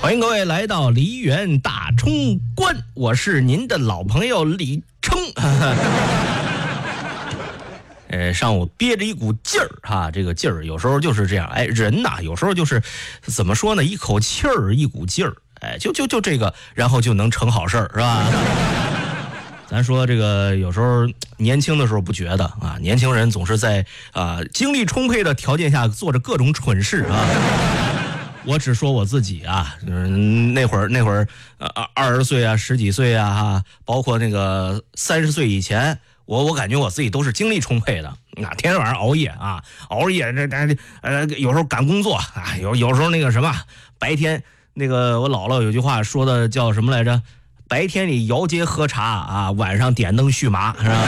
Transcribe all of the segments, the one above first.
欢迎各位来到梨园大冲关，我是您的老朋友李冲。上午憋着一股劲儿哈，这个劲儿有时候就是这样，人呐有时候就是怎么说呢，一口气儿一股劲儿，就这个，然后就能成好事儿，是吧？咱说这个有时候年轻的时候不觉得啊，年轻人总是在精力充沛的条件下做着各种蠢事啊。我只说我自己啊，那会儿20岁啊，10几岁啊，包括那个30岁以前，我感觉我自己都是精力充沛的啊，天天晚上熬夜啊，有时候赶工作啊，有时候那个什么，白天那个我姥姥有句话说的叫什么来着？白天里摇街喝茶啊，晚上点灯续麻，是吧？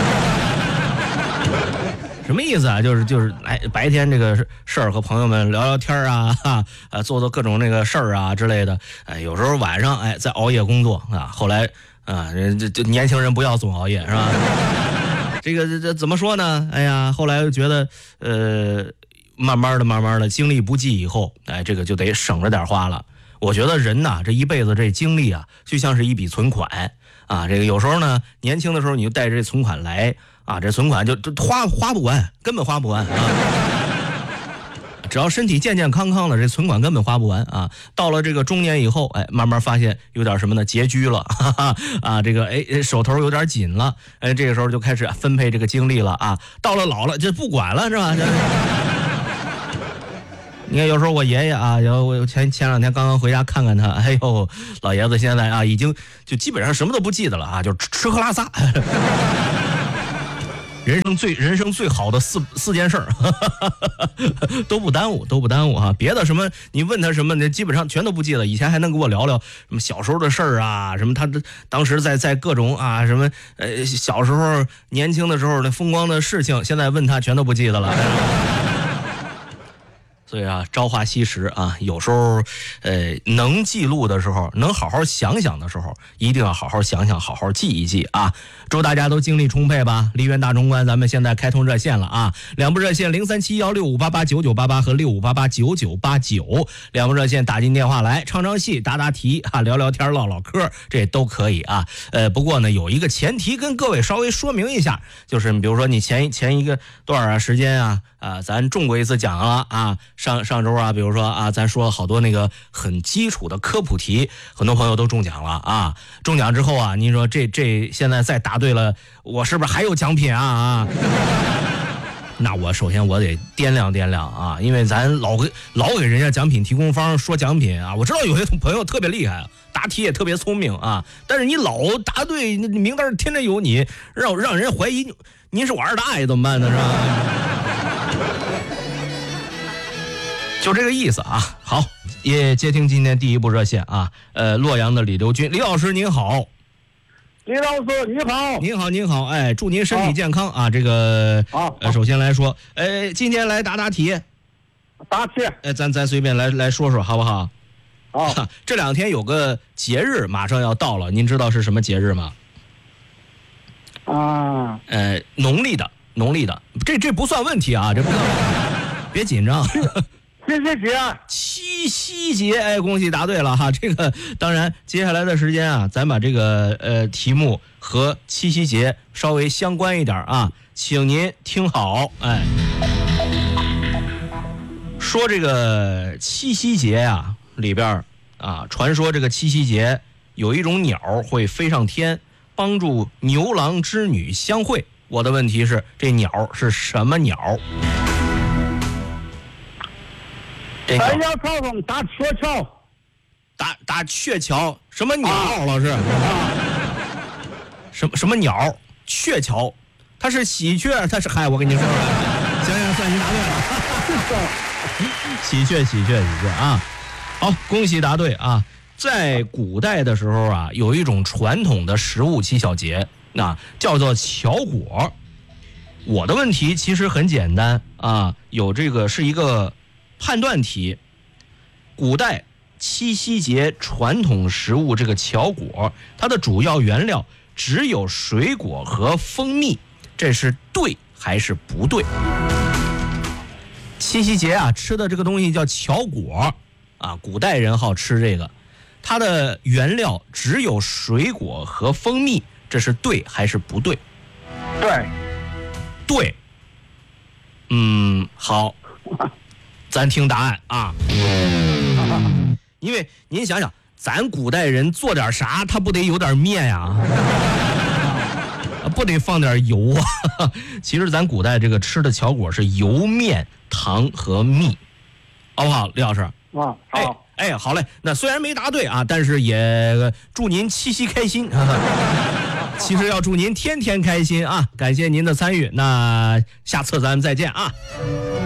什么意思啊？就是白天这个事儿和朋友们聊聊天啊，做各种那个事儿啊之类的。有时候晚上在熬夜工作啊。后来啊，这年轻人不要总熬夜，是吧？这怎么说呢？后来就觉得慢慢的精力不济以后，这个就得省着点花了。我觉得人呐，这一辈子这精力啊，就像是一笔存款啊。这个有时候呢，年轻的时候你就带着这存款来啊，这存款就花不完，根本花不完啊。只要身体健健康康的，这存款根本花不完啊。到了这个中年以后，慢慢发现有点什么呢？拮据了，这个手头有点紧了，这个时候就开始分配这个精力了啊。到了老了，这不管了，是吧？你看，有时候我爷爷啊，我前两天刚刚回家看看他，老爷子现在啊，已经就基本上什么都不记得了啊，就吃喝拉撒。人生最好的四件事都不耽误哈。别的什么你问他什么，基本上全都不记得。以前还能跟我聊聊什么小时候的事儿啊，什么他当时在各种啊什么小时候年轻的时候那风光的事情，现在问他全都不记得了。所以啊，朝花夕拾啊，有时候能记录的时候，能好好想想的时候，一定要好好想想，好好记一记啊。祝大家都精力充沛吧。梨园大冲关咱们现在开通热线了啊，两部热线037165889988和65889989，两部热线打进电话来，唱戏答题啊，聊聊天唠唠嗑，这都可以啊。不过呢，有一个前提跟各位稍微说明一下，就是比如说你前一个段时间啊，咱中过一次奖了啊。上周啊，比如说啊，咱说了好多那个很基础的科普题，很多朋友都中奖了啊。中奖之后啊，您说这现在再答对了，我是不是还有奖品啊？那我首先我得掂量啊，因为咱老给人家奖品提供方说奖品啊。我知道有些朋友特别厉害，答题也特别聪明啊，但是你老答对，名单天天有你，让人怀疑您是我二大爷怎么办呢？是吧？就这个意思啊。好，也接听今天第一部热线啊。洛阳的李刘军，李老师您好。 李老师你好。 您好，祝您身体健康啊。这个首先来说，今天来答题。 答题。 咱随便来说说好不好？ 好。 这两天有个节日马上要到了，您知道是什么节日吗？ 啊。 农历的，这不算问题啊，这不算问题，别紧张。七夕节，恭喜答对了哈！这个当然，接下来的时间啊，咱把这个题目和七夕节稍微相关一点啊，请您听好。说这个七夕节啊，里边啊，传说这个七夕节有一种鸟会飞上天，帮助牛郎织女相会。我的问题是，这鸟是什么鸟？ 在鸟巢中打鹊桥。 打鹊桥？什么鸟？老师？什么鸟？鹊桥？它是喜鹊？它是我跟你说了，行，算你答对了。喜鹊啊！好，恭喜答对啊！在古代的时候啊，有一种传统的食物七巧节，叫做巧果。我的问题其实很简单啊，有这个是一个判断题。古代七夕节传统食物这个巧果，它的主要原料只有水果和蜂蜜，这是对还是不对？七夕节啊，吃的这个东西叫巧果啊，古代人好吃这个。 它的原料只有水果和蜂蜜，这是对还是不对？ 对。 对。好，咱听答案啊。因为您想想，咱古代人做点啥，他不得有点面呀？不得放点油啊？其实咱古代这个吃的巧果是油、面、糖和蜜，好不好，李老师？ 啊，好。 好嘞。那虽然没答对啊，但是也祝您七夕开心。其实要祝您天天开心啊！感谢您的参与，那下次咱们再见啊。